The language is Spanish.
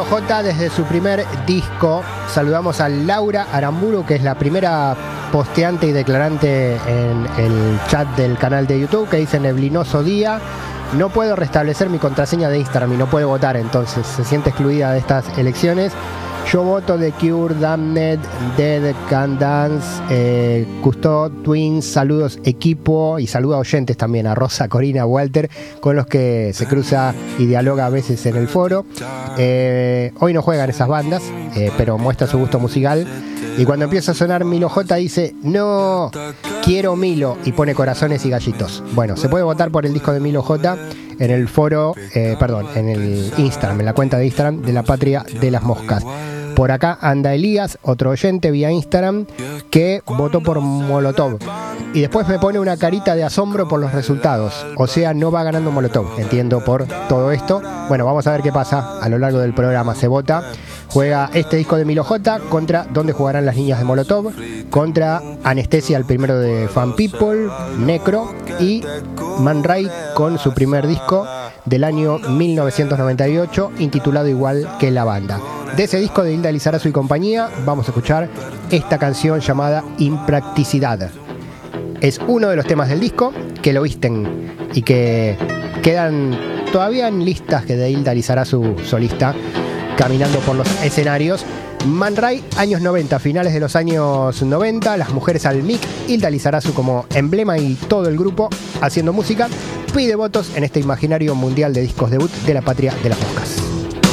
J desde su primer disco. Saludamos a Laura Aramburu, que es la primera posteante y declarante en el chat del canal de YouTube, que dice: neblinoso día, no puedo restablecer mi contraseña de Instagram y no puede votar, entonces se siente excluida de estas elecciones. Yo voto The Cure, Damned, Dead Can Dance, Cousteau, Twins, saludos equipo, y saluda a oyentes también, a Rosa, Corina, Walter, con los que se cruza y dialoga a veces en el foro. Hoy no juegan esas bandas, pero muestra su gusto musical. Y cuando empieza a sonar Milo J dice: no, quiero Milo, y pone corazones y gallitos. Bueno, se puede votar por el disco de Milo J en el foro, en el Instagram, en la cuenta de Instagram de La Patria de las Moscas. Por acá anda Elías, otro oyente vía Instagram, que votó por Molotov. Y después me pone una carita de asombro por los resultados. O sea, no va ganando Molotov, entiendo por todo esto. Bueno, vamos a ver qué pasa a lo largo del programa. Se vota. Juega este disco de Milo J contra donde jugarán las niñas de Molotov, contra Anestesia, el primero de Fan People, Necro y Man Ray con su primer disco del año 1998, intitulado igual que la banda. De ese disco de Hilda Lizarazu y compañía vamos a escuchar esta canción llamada Impracticidad. Es uno de los temas del disco que lo visten y que quedan todavía en listas que de Hilda Lizarazu solista, caminando por los escenarios. Man Ray, años 90, finales de los años 90, las mujeres al mic, Hilda Lizarazu como emblema y todo el grupo haciendo música. Pide votos en este imaginario mundial de discos debut de La Patria de las Moscas.